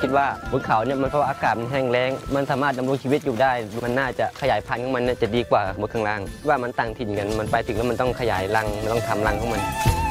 คิดว่าบนเขาเนี่ยมันเพราะว่าอากาศมันแห้งแล้งมันสามารถดำรงชีวิตอยู่ได้มันน่าจะขยายพันธุ์ของมันจะดีกว่าบนข้างล่างว่ามันต่างถิ่นกันมันไปถึงแล้วมันต้องขยายรังมันต้องทำรังของมัน